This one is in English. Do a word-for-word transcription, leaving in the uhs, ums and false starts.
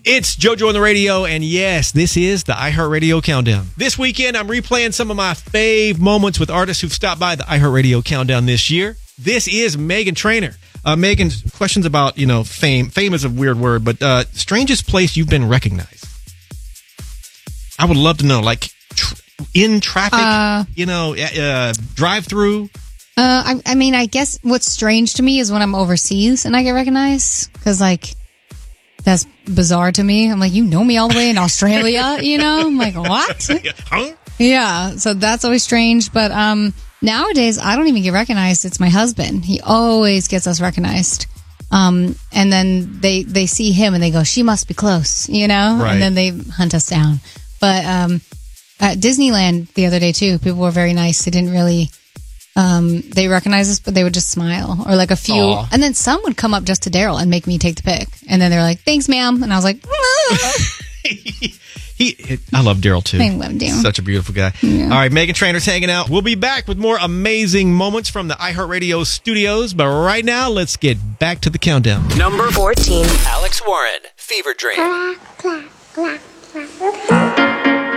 It's JoJo on the radio, and yes, this is the iHeartRadio Countdown. This weekend, I'm replaying some of my fave moments with artists who've stopped by the iHeartRadio Countdown this year. This is Meghan Trainor. Uh, Megan, questions about, you know, fame. Fame is a weird word, but uh, strangest place you've been recognized. I would love to know, like, tr- in traffic, uh, you know, uh, drive-through. Uh, I, I mean, I guess what's strange to me is when I'm overseas and I get recognized, because, like, that's bizarre to me. I'm like, you know me all the way in Australia, you know? I'm like, what? Huh? Yeah, so that's always strange. But um, nowadays, I don't even get recognized. It's my husband. He always gets us recognized. Um, and then they, they see him and they go, she must be close, you know? Right. And then they hunt us down. But um, at Disneyland the other day, too, people were very nice. They didn't really... Um, they recognize us, but they would just smile, or like a few, Aww. And then some would come up just to Daryl and make me take the pic, and then they were like, "Thanks, ma'am," and I was like, he, he, I love Daryl too. I love Daryl. Such a beautiful guy. Yeah. All right, Meghan Trainor's hanging out. We'll be back with more amazing moments from the iHeartRadio studios, but right now, let's get back to the countdown. Number fourteen, Alex Warren, Fever Dream.